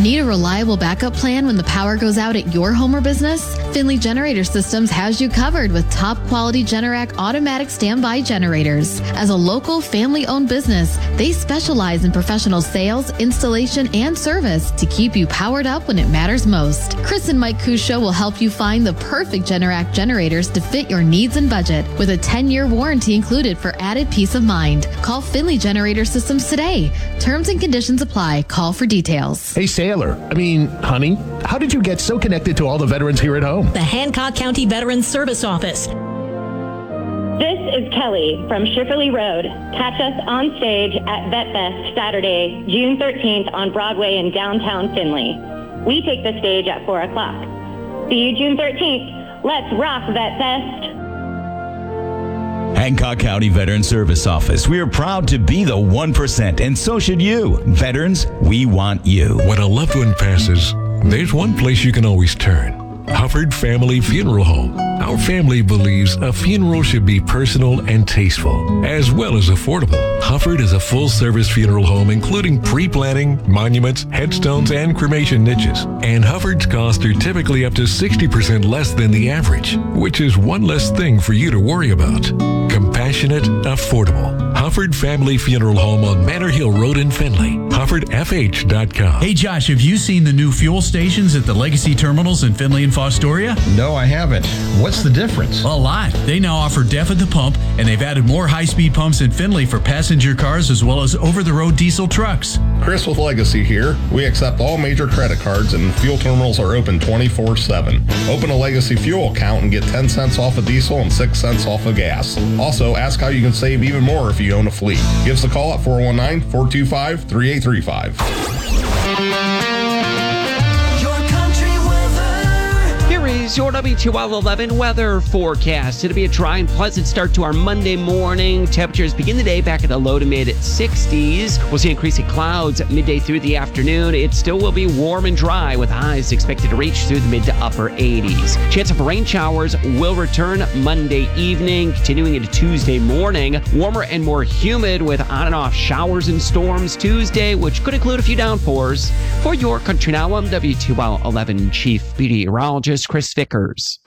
Need a reliable backup plan when the power goes out at your home or business? Finley Generator Systems has you covered with top quality Generac automatic standby generators. As a local family-owned business, they specialize in professional sales, installation, and service to keep you powered up when it matters most. Chris and Mike Cusho will help you find the perfect Generac generators to fit your needs and budget, with a 10-year warranty included for added peace of mind. Call Finley Generator Systems today. Terms and conditions apply. Call for details. Hey, Sailor. Honey, how did you get so connected to all the veterans here at home? The Hancock County Veterans Service Office. This is Kelly from Schifferly Road. Catch us on stage at Vet Fest Saturday, June 13th on Broadway in downtown Findlay. We take the stage at 4 o'clock. See you June 13th. Let's rock Vet Fest. Hancock County Veteran Service Office. We are proud to be the 1%, and so should you. Veterans, we want you. When a loved one passes, there's one place you can always turn. Hufford Family Funeral Home. Our family believes a funeral should be personal and tasteful, as well as affordable. Hufford is a full-service funeral home, including pre-planning, monuments, headstones, and cremation niches. And Hufford's costs are typically up to 60% less than the average, which is one less thing for you to worry about. Compassionate, affordable. Hufford Family Funeral Home on Manor Hill Road in Findlay. HuffordFH.com. Hey, Josh, have you seen the new fuel stations at the Legacy Terminals in Findlay and Fostoria? No, I haven't. What's the difference? A lot. They now offer DEF at the pump, and they've added more high-speed pumps in Findlay for passenger cars as well as over-the-road diesel trucks. Chris with Legacy here. We accept all major credit cards, and fuel terminals are open 24/7. Open a Legacy fuel account and get 10 cents off of diesel and 6 cents off of gas. Also, ask how you can save even more if you own a fleet. Give us a call at 419-425-3835. Your WTOL11 weather forecast. It'll be a dry and pleasant start to our Monday morning. Temperatures begin the day back at the low to mid 60s. We'll see increasing clouds midday through the afternoon. It still will be warm and dry with highs expected to reach through the mid to upper 80s. Chance of rain showers will return Monday evening, continuing into Tuesday morning. Warmer and more humid with on and off showers and storms Tuesday, which could include a few downpours. For your Country Now, I'm WTOL11 Chief Meteorologist Chris Vickers.